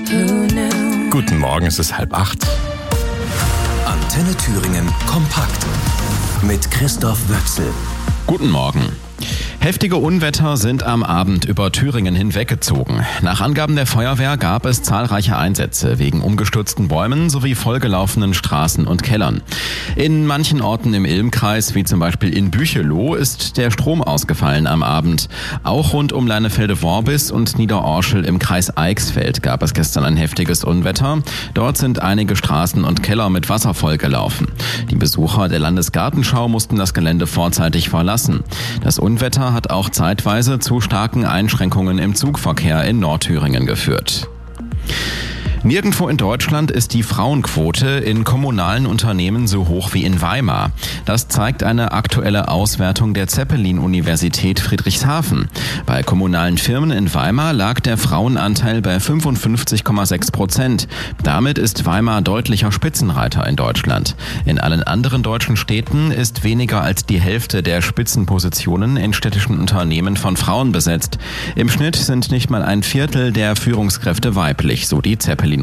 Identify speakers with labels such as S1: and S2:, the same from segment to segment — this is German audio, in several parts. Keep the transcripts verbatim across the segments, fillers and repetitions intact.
S1: Guten Morgen, es ist halb acht.
S2: Antenne Thüringen kompakt mit Christoph Wöchsel.
S3: Guten Morgen. Heftige Unwetter sind am Abend über Thüringen hinweggezogen. Nach Angaben der Feuerwehr gab es zahlreiche Einsätze wegen umgestürzten Bäumen sowie vollgelaufenen Straßen und Kellern. In manchen Orten im Ilm-Kreis, wie zum Beispiel in Bücheloh, ist der Strom ausgefallen am Abend. Auch rund um Leinefelde-Worbis und Niederorschel im Kreis Eichsfeld gab es gestern ein heftiges Unwetter. Dort sind einige Straßen und Keller mit Wasser vollgelaufen. Die Besucher der Landesgartenschau mussten das Gelände vorzeitig verlassen. Das Unwetter hat auch zeitweise zu starken Einschränkungen im Zugverkehr in Nordthüringen geführt. Nirgendwo in Deutschland ist die Frauenquote in kommunalen Unternehmen so hoch wie in Weimar. Das zeigt eine aktuelle Auswertung der Zeppelin-Universität Friedrichshafen. Bei kommunalen Firmen in Weimar lag der Frauenanteil bei fünfundfünfzig Komma sechs Prozent. Damit ist Weimar deutlicher Spitzenreiter in Deutschland. In allen anderen deutschen Städten ist weniger als die Hälfte der Spitzenpositionen in städtischen Unternehmen von Frauen besetzt. Im Schnitt sind nicht mal ein Viertel der Führungskräfte weiblich, so die Zeppelin-Universität.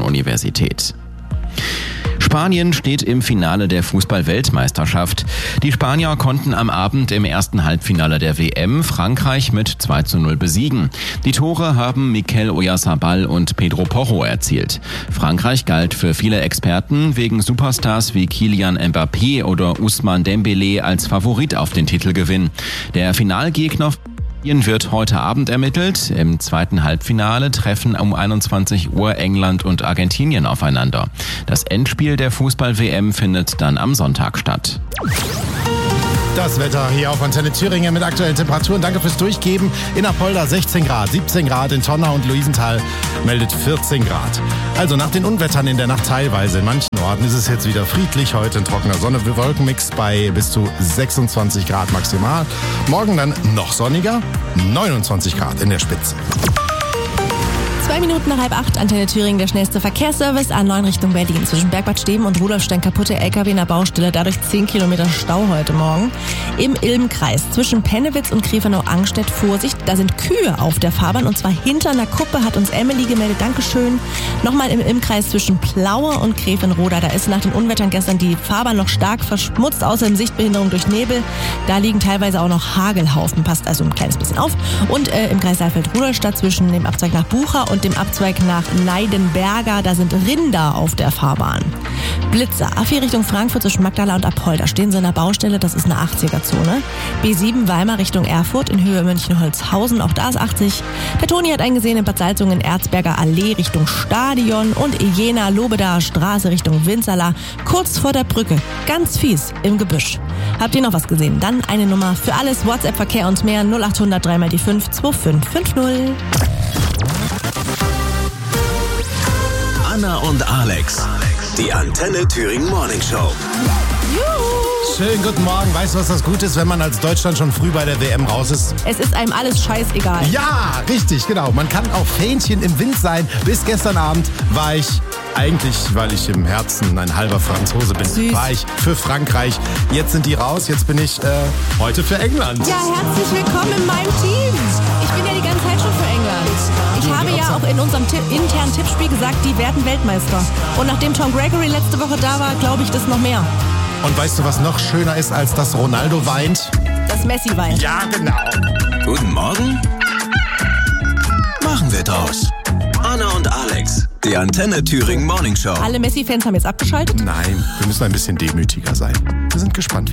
S3: Spanien steht im Finale der Fußball-Weltmeisterschaft. Die Spanier konnten am Abend im ersten Halbfinale der W M Frankreich mit zwei zu null besiegen. Die Tore haben Mikel Oyarzabal und Pedro Porro erzielt. Frankreich galt für viele Experten wegen Superstars wie Kylian Mbappé oder Ousmane Dembélé als Favorit auf den Titelgewinn. Der Finalgegner wird heute Abend ermittelt. Im zweiten Halbfinale treffen um einundzwanzig Uhr England und Argentinien aufeinander. Das Endspiel der Fußball-W M findet dann am Sonntag statt.
S1: Das Wetter hier auf Antenne Thüringen mit aktuellen Temperaturen. Danke fürs Durchgeben. In Apolda sechzehn Grad, siebzehn Grad, in Tonna und Luisenthal meldet vierzehn Grad. Also nach den Unwettern in der Nacht teilweise in manchen Orten ist es jetzt wieder friedlich. Heute ein trockener Sonne-Wolkenmix bei bis zu sechsundzwanzig Grad maximal. Morgen dann noch sonniger, neunundzwanzig Grad in der Spitze.
S4: Zwei Minuten nach halb acht, Antenne Thüringen, der schnellste Verkehrsservice A neun Richtung Berlin. Zwischen Bergbad Steben und Rudolfstein kaputte L K W in der Baustelle, dadurch zehn Kilometer Stau heute Morgen. Im Ilm-Kreis zwischen Pennewitz und Gräfenau-Angstedt Vorsicht, da sind Kühe auf der Fahrbahn und zwar hinter einer Kuppe, hat uns Emily gemeldet, Dankeschön. Nochmal im Ilm-Kreis zwischen Plaue und Gräfenroda, da ist nach den Unwettern gestern die Fahrbahn noch stark verschmutzt, außerdem Sichtbehinderung durch Nebel. Da liegen teilweise auch noch Hagelhaufen, passt also ein kleines bisschen auf. Und äh, im Kreis Saalfeld-Rudolstadt zwischen dem Abzweig nach Bucha und dem Abzweig nach Neidenberger, da sind Rinder auf der Fahrbahn. Blitzer, A vier Richtung Frankfurt zwischen Magdala und Apolda, stehen sie in der Baustelle, das ist eine achtziger-Zone. B sieben Weimar Richtung Erfurt in Höhe München-Holzhausen, auch da ist achtzig. Der Toni hat einen gesehen in Bad Salzungen, Erzberger Allee Richtung Stadion und Jena-Lobedaer Straße Richtung Winzerla, kurz vor der Brücke, ganz fies im Gebüsch. Habt ihr noch was gesehen? Dann eine Nummer für alles, WhatsApp-Verkehr und mehr, null acht hundert drei mal die fünf zwei fünf fünf null.
S2: Anna und Alex, die Antenne Thüringen Morning Show.
S1: Schönen guten Morgen. Weißt du, was das Gute ist, wenn man als Deutschland schon früh bei der W M raus ist?
S4: Es ist einem alles scheißegal.
S1: Ja, richtig, genau. Man kann auch Fähnchen im Wind sein. Bis gestern Abend war ich, eigentlich, weil ich im Herzen ein halber Franzose bin,
S4: Süß.
S1: war ich für Frankreich. Jetzt sind die raus, jetzt bin ich äh, heute für England.
S4: Ja, herzlich willkommen in meinem Team. Ich bin ja die ganze Zeit schon für England. Ich habe ja auch in unserem Tipp, internen Tippspiel gesagt, die werden Weltmeister. Und nachdem Tom Gregory letzte Woche da war, glaube ich das noch mehr.
S1: Und weißt du, was noch schöner ist, als dass Ronaldo weint?
S4: Das Messi weint.
S1: Ja, genau.
S2: Guten Morgen. Machen wir draus. Anna und Alex, die Antenne Thüringen Morning Show.
S4: Alle Messi-Fans haben jetzt abgeschaltet?
S1: Nein, wir müssen ein bisschen demütiger sein. Wir sind gespannt, wie